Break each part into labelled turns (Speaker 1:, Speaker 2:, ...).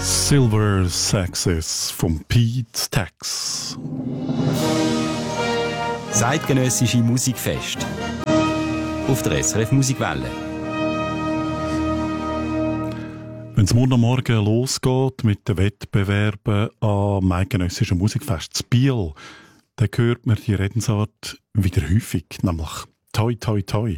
Speaker 1: Silver Saxes von Pete Stax.
Speaker 2: Zeitgenössische Musikfest auf der SRF Musikwelle.
Speaker 1: Wenn es morgen Morgen losgeht mit den Wettbewerben am Eidgenössischen Musikfest zu Biel, dann hört man die Redensart wieder häufig, nämlich «Toi, toi, toi».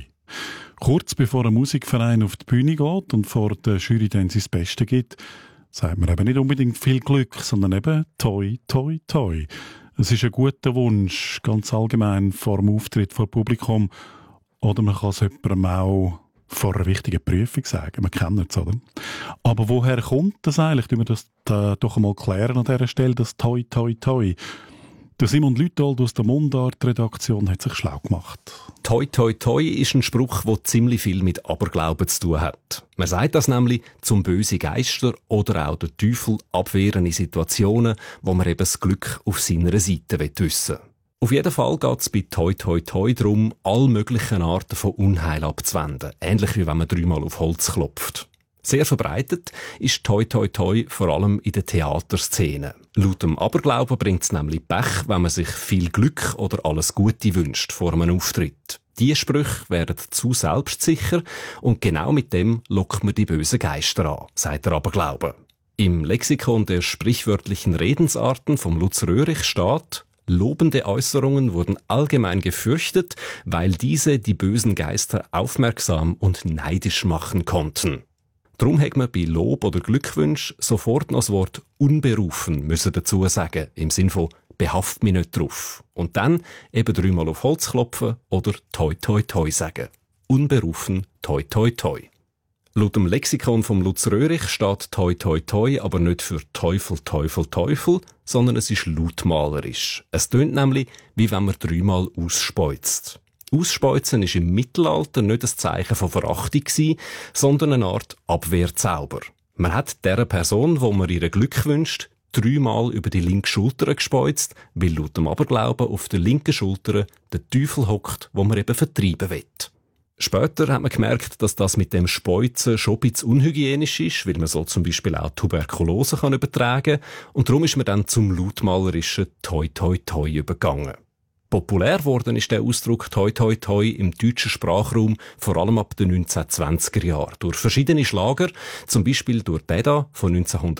Speaker 1: Kurz bevor ein Musikverein auf die Bühne geht und vor der Jury dann sein Bestes gibt, sagt man eben nicht unbedingt viel Glück, sondern eben «Toi, toi, toi». Es ist ein guter Wunsch, ganz allgemein vor dem Auftritt vor dem Publikum. Oder man kann es jemandem auch vor einer wichtigen Prüfung sagen. Man kennt es, oder? Aber woher kommt das eigentlich? Wollen wir das doch einmal klären an dieser Stelle, das «Toi, toi, toi». Der Simon Lütold aus der Mundart-Redaktion hat sich schlau gemacht.
Speaker 2: «Toi, toi, toi» ist ein Spruch, der ziemlich viel mit Aberglauben zu tun hat. Man sagt das nämlich, zum böse Geister oder auch den Teufel abwehren in Situationen, wo man eben das Glück auf seiner Seite wissen will. Auf jeden Fall geht es bei «Toi, toi, toi» darum, all möglichen Arten von Unheil abzuwenden. Ähnlich wie wenn man 3-mal auf Holz klopft. Sehr verbreitet ist «Toi, toi, toi» vor allem in der Theaterszene. Laut dem Aberglauben bringt es nämlich Pech, wenn man sich viel Glück oder alles Gute wünscht vor einem Auftritt. Diese Sprüche werden zu selbstsicher und genau mit dem lockt man die bösen Geister an, sagt der Aberglaube. Im Lexikon der sprichwörtlichen Redensarten vom Lutz Röhrich steht: Lobende Äußerungen wurden allgemein gefürchtet, weil diese die bösen Geister aufmerksam und neidisch machen konnten. Darum hat man bei Lob oder Glückwünsch sofort noch das Wort «unberufen» müssen dazu sagen, im Sinn von «behaft mich nicht drauf». Und dann eben 3-mal auf Holz klopfen oder «toi, toi, toi» sagen. Unberufen, «toi, toi, toi». Laut dem Lexikon vom Lutz Röhrich steht «toi, toi, toi» aber nicht für «Teufel, Teufel, Teufel», sondern es ist lautmalerisch. Es tönt nämlich, wie wenn man 3-mal ausspeuzt. Ausspeuzen war im Mittelalter nicht ein Zeichen von Verachtung, sondern eine Art Abwehrzauber. Man hat der Person, wo man ihr Glück wünscht, 3-mal über die linke Schulter gespeuzt, weil laut dem Aberglauben auf der linken Schulter der Teufel hockt, wo man eben vertreiben will. Später hat man gemerkt, dass das mit dem Speuzen schon ein bisschen unhygienisch ist, weil man so zum Beispiel auch Tuberkulose übertragen kann. Und darum ist man dann zum lautmalerischen «Toi, toi, toi» übergegangen. Populär geworden ist der Ausdruck «Toi, toi, toi» im deutschen Sprachraum vor allem ab den 1920er Jahren. Durch verschiedene Schlager, zum Beispiel durch «Beda» von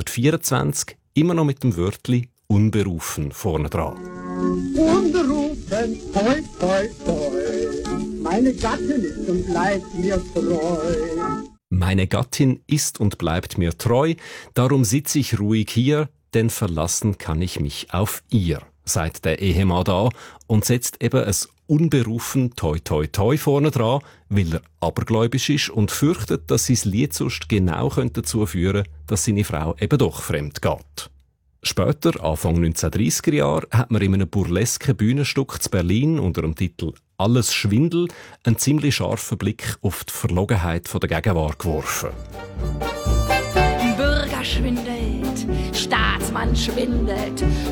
Speaker 2: 1924, immer noch mit dem Wörtli «unberufen» vorne dran.
Speaker 3: Unberufen, toi, toi, toi, meine Gattin ist und bleibt mir treu.
Speaker 2: Meine Gattin ist und bleibt mir treu, darum sitze ich ruhig hier, denn verlassen kann ich mich auf ihr, sagt der Ehemann da und setzt eben ein unberufen «Toi, toi, toi» vorne dran, weil er abergläubisch ist und fürchtet, dass sein Lied sonst genau dazu führen könnte, dass seine Frau eben doch fremd geht. Später, Anfang 1930er Jahre, hat man in einem burlesken Bühnenstück zu Berlin unter dem Titel «Alles Schwindel» einen ziemlich scharfen Blick auf die Verlogenheit der Gegenwart geworfen.
Speaker 4: Bürger schwindelt, Staatsmann schwindelt,